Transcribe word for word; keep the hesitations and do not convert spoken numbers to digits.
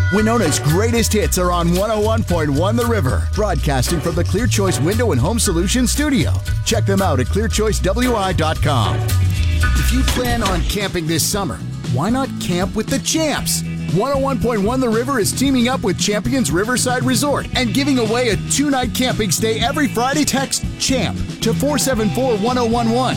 Winona's greatest hits are on one oh one point one The River, broadcasting from the Clear Choice Window and Home Solutions studio. Check them out at clear choice w i dot com. If you plan on camping this summer, why not camp with the champs? one oh one point one The River is teaming up with Champions Riverside Resort and giving away a two-night camping stay every Friday. Text CHAMP to four seven four one oh one one.